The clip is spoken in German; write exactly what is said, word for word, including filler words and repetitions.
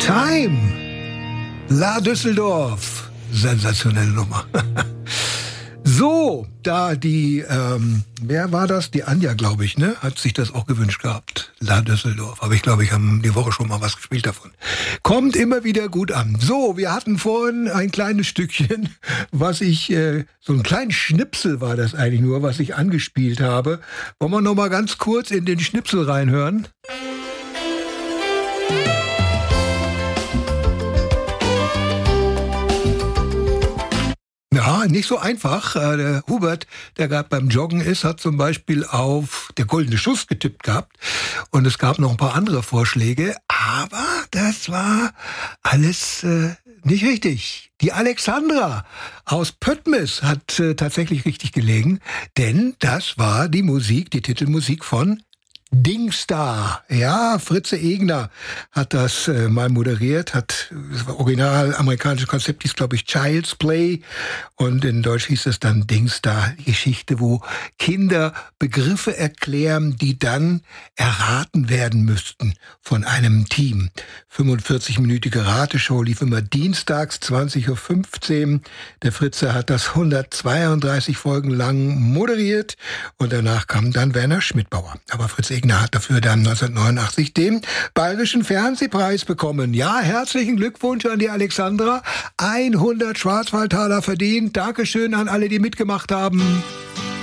Time. La Düsseldorf. Sensationelle Nummer. So, da die, ähm, wer war das? Die Anja, glaube ich, ne? Hat sich das auch gewünscht gehabt. La Düsseldorf. Aber ich glaube, ich habe die Woche schon mal was gespielt davon. Kommt immer wieder gut an. So, wir hatten vorhin ein kleines Stückchen, was ich, äh, so ein kleines Schnipsel war das eigentlich nur, was ich angespielt habe. Wollen wir noch mal ganz kurz in den Schnipsel reinhören? Ja, nicht so einfach. Äh, der Hubert, der gerade beim Joggen ist, hat zum Beispiel auf der goldene Schuss getippt gehabt. Und es gab noch ein paar andere Vorschläge. Aber das war alles äh, nicht richtig. Die Alexandra aus Pöttmes hat äh, tatsächlich richtig gelegen. Denn das war die Musik, die Titelmusik von Dingsda. Ja, Fritze Egner hat das äh, mal moderiert, hat das war original amerikanische Konzept, hieß glaube ich Child's Play und in Deutsch hieß es dann Dingsda, die Geschichte, wo Kinder Begriffe erklären, die dann erraten werden müssten von einem Team. fünfundvierzig-minütige Rateshow lief immer dienstags zwanzig Uhr fünfzehn. Der Fritze hat das hundertzweiunddreißig Folgen lang moderiert und danach kam dann Werner Schmidbauer. Aber Fritz Egner hat dafür dann neunzehnhundertneunundachtzig den Bayerischen Fernsehpreis bekommen. Ja, herzlichen Glückwunsch an die Alexandra. hundert Schwarzwaldtaler verdient. Dankeschön an alle, die mitgemacht haben.